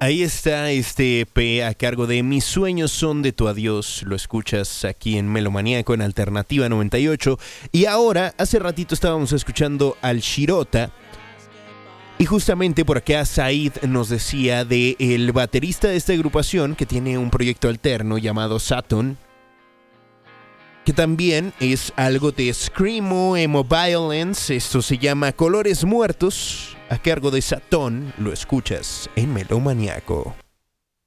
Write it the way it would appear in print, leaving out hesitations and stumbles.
Ahí está este EP a cargo de Mis sueños son de tu adiós. Lo escuchas aquí en Melomaníaco en Alternativa 98. Y ahora, hace ratito estábamos escuchando al Shirota. Y justamente por acá Said nos decía de el baterista de esta agrupación que tiene un proyecto alterno llamado Saturn, que también es algo de Screamo, Emo Violence. Esto se llama Colores Muertos, a cargo de Satón. Lo escuchas en Melomaníaco.